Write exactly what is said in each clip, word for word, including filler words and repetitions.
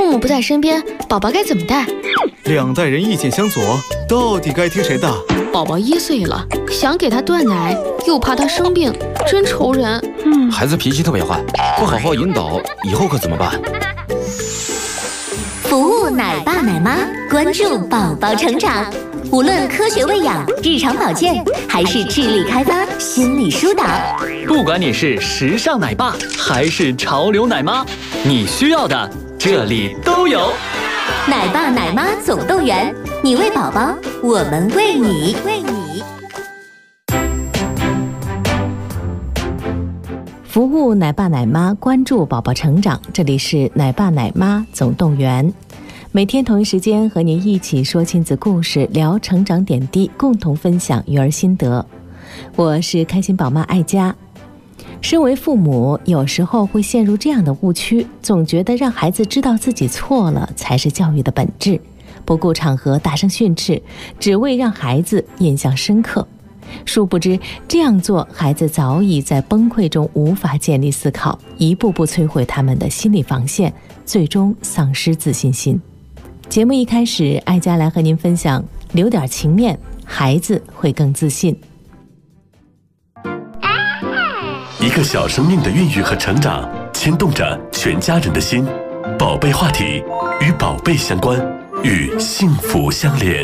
父母不在身边，宝宝该怎么带？ 两代人意见相左，到底该听谁的？ 宝宝一岁了，想给他断奶，又怕他生病，真愁人。 嗯，孩子脾气特别坏，不好好引导，以后可怎么办？ 服务奶爸奶妈，关注宝宝成长。无论科学喂养、日常保健，还是智力开发、心理疏导， 不管你是时尚奶爸还是潮流奶妈，你需要的这里都有。 奶爸奶妈总动员，你喂宝宝，我们喂你。喂你。 服务奶爸奶妈，关注宝宝成长。这里是奶爸奶妈总动员。每天同一时间和您一起说亲子故事，聊成长点滴，共同分享育儿心得。我是开心宝妈爱佳。身为父母，有时候会陷入这样的误区，总觉得让孩子知道自己错了才是教育的本质，不顾场合大声训斥，只为让孩子印象深刻。殊不知这样做，孩子早已在崩溃中无法建立思考，一步步摧毁他们的心理防线，最终丧失自信心。节目一开始，爱佳来和您分享，留点情面，孩子会更自信。 一个小生命的孕育和成长，牵动着全家人的心。宝贝话题，与宝贝相关，与幸福相连。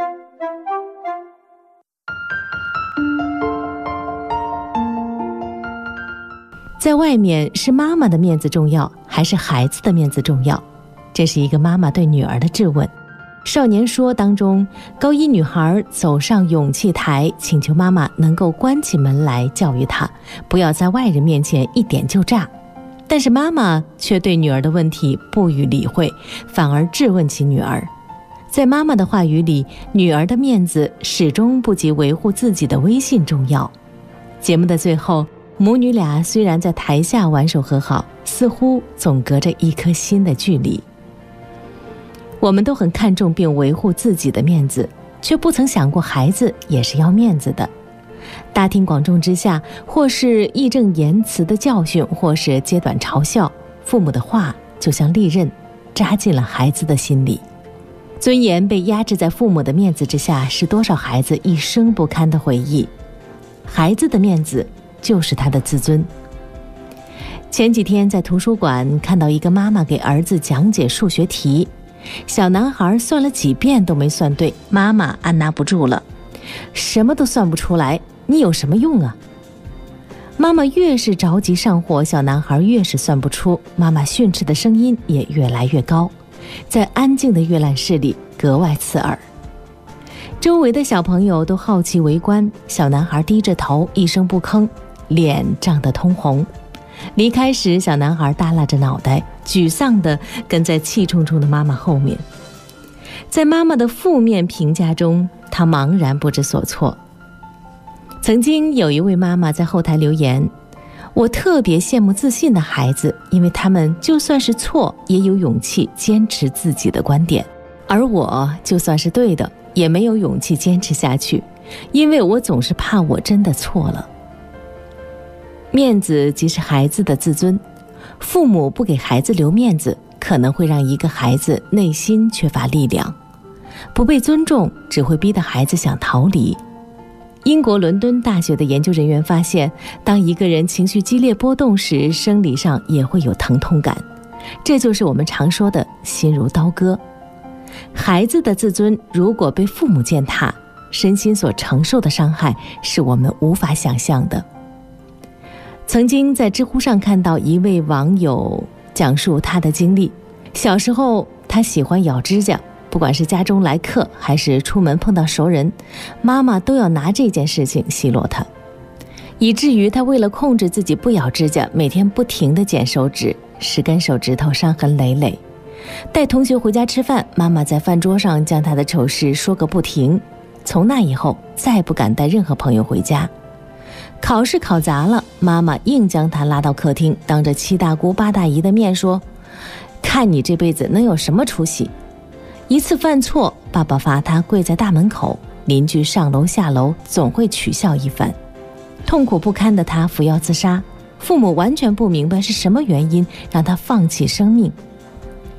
在外面，是妈妈的面子重要，还是孩子的面子重要？这是一个妈妈对女儿的质问。少年说当中，高一女孩走上勇气台，请求妈妈能够关起门来教育她，不要在外人面前一点就炸。但是妈妈却对女儿的问题不予理会，反而质问起女儿。在妈妈的话语里，女儿的面子始终不及维护自己的威信重要。节目的最后，母女俩虽然在台下挽手和好，似乎总隔着一颗心的距离。我们都很看重并维护自己的面子，却不曾想过孩子也是要面子的。大庭广众之下，或是义正言辞的教训，或是揭短嘲笑，父母的话就像利刃，扎进了孩子的心里。尊严被压制在父母的面子之下，是多少孩子一生不堪的回忆。孩子的面子就是他的自尊。前几天在图书馆看到一个妈妈给儿子讲解数学题，小男孩算了几遍都没算对，妈妈按捺不住了，什么都算不出来，你有什么用啊？妈妈越是着急上火，小男孩越是算不出，妈妈训斥的声音也越来越高，在安静的阅览室里格外刺耳。周围的小朋友都好奇围观，小男孩低着头一声不吭，脸涨得通红。离开时，小男孩耷拉着脑袋，沮丧地跟在气冲冲的妈妈后面。在妈妈的负面评价中，他茫然不知所措。曾经有一位妈妈在后台留言，我特别羡慕自信的孩子，因为他们就算是错，也有勇气坚持自己的观点，而我就算是对的，也没有勇气坚持下去，因为我总是怕我真的错了。面子即是孩子的自尊，父母不给孩子留面子，可能会让一个孩子内心缺乏力量。不被尊重，只会逼得孩子想逃离。英国伦敦大学的研究人员发现，当一个人情绪激烈波动时，生理上也会有疼痛感，这就是我们常说的心如刀割。孩子的自尊如果被父母践踏，身心所承受的伤害是我们无法想象的。曾经在知乎上看到一位网友讲述他的经历，小时候他喜欢咬指甲，不管是家中来客还是出门碰到熟人，妈妈都要拿这件事情奚落他，以至于他为了控制自己不咬指甲，每天不停地剪手指，十根手指头伤痕累累。带同学回家吃饭，妈妈在饭桌上将他的丑事说个不停，从那以后再不敢带任何朋友回家。考试考砸了，妈妈硬将他拉到客厅，当着七大姑八大姨的面说，看你这辈子能有什么出息。一次犯错，爸爸罚他跪在大门口，邻居上楼下楼总会取笑一番。痛苦不堪的他服药自杀，父母完全不明白是什么原因让他放弃生命。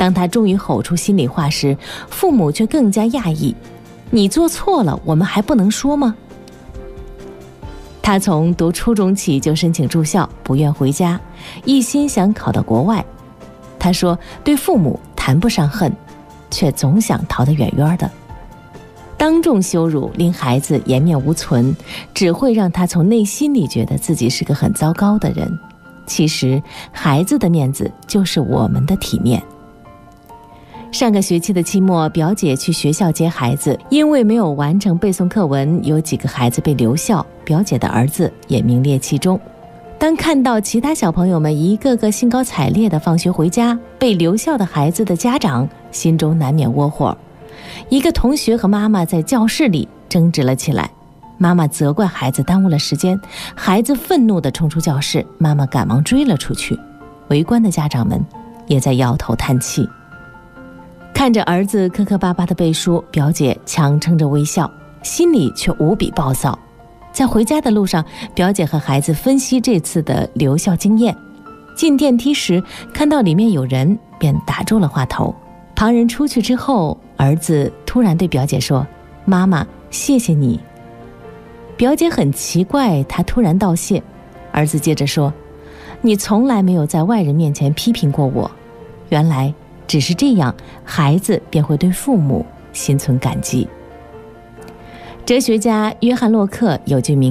当他终于吼出心里话时，父母却更加讶异：你做错了，我们还不能说吗？他从读初中起就申请住校，不愿回家，一心想考到国外。他说对父母谈不上恨，却总想逃得远远的。当众羞辱令孩子颜面无存，只会让他从内心里觉得自己是个很糟糕的人。其实孩子的面子就是我们的体面。上个学期的期末，表姐去学校接孩子，因为没有完成背诵课文，有几个孩子被留校，表姐的儿子也名列其中。当看到其他小朋友们一个个兴高采烈地放学回家，被留校的孩子的家长心中难免窝火。一个同学和妈妈在教室里争执了起来，妈妈责怪孩子耽误了时间，孩子愤怒地冲出教室，妈妈赶忙追了出去。围观的家长们也在摇头叹气。看着儿子磕磕巴巴的背书，表姐强撑着微笑，心里却无比暴躁。在回家的路上，表姐和孩子分析这次的留校经验。进电梯时看到里面有人，便打住了话头。旁人出去之后，儿子突然对表姐说：妈妈，谢谢你。表姐很奇怪他突然道谢，儿子接着说：你从来没有在外人面前批评过我，原来只是这样，孩子便会对父母心存感激。哲学家约翰洛克有句名